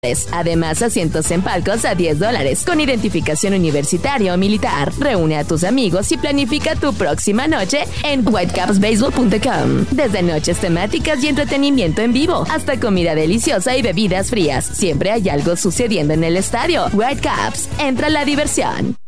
Además, asientos en palcos a $10, con identificación universitaria o militar. Reúne a tus amigos y planifica tu próxima noche en whitecapsbaseball.com. Desde noches temáticas y entretenimiento en vivo, hasta comida deliciosa y bebidas frías. Siempre hay algo sucediendo en el estadio. Whitecaps, entra la diversión.